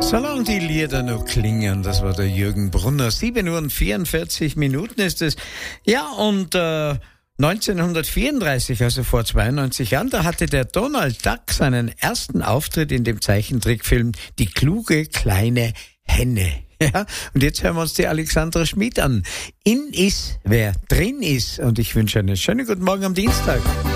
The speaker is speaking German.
Solange die Lieder noch klingen, das war der Jürgen Brunner. 7:44 ist es. Ja, und 1934, also vor 92 Jahren, da hatte der Donald Duck seinen ersten Auftritt in dem Zeichentrickfilm Die kluge kleine Henne. Ja, und jetzt hören wir uns die Alexandra Schmid an. In ist, wer drin ist. Und ich wünsche einen schönen guten Morgen am Dienstag.